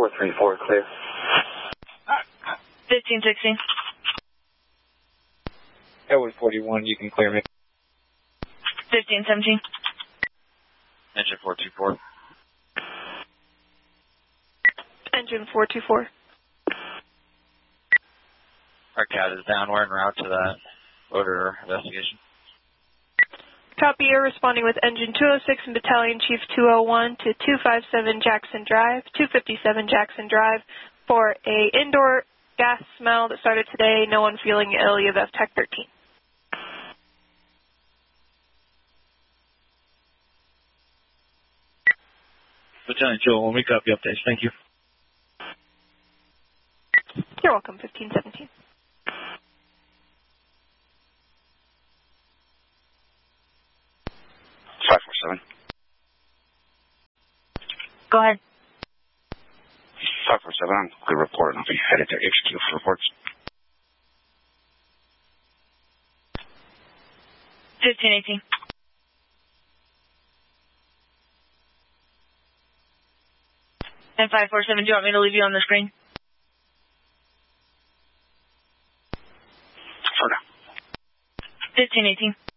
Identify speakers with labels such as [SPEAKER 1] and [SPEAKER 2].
[SPEAKER 1] 434, clear.
[SPEAKER 2] 1516.
[SPEAKER 3] Edward 41, you can clear me.
[SPEAKER 2] 1517.
[SPEAKER 4] Engine 424.
[SPEAKER 5] Engine 424.
[SPEAKER 4] Our CAT is down. We're en route to that odor investigation.
[SPEAKER 5] Copy, you're responding with Engine 206 and Battalion Chief 201 to 257 Jackson Drive, 257 Jackson Drive for a indoor gas smell that started today. No one feeling ill. You have Tech 13.
[SPEAKER 6] Lieutenant Joel, when we copy updates, thank you.
[SPEAKER 5] You're welcome, 1517.
[SPEAKER 2] Go ahead.
[SPEAKER 1] 547, I'm clear report, and I'll be headed to HQ for reports.
[SPEAKER 2] 1518. And 547, do you want me to leave you on the screen?
[SPEAKER 1] For now.
[SPEAKER 2] 1518.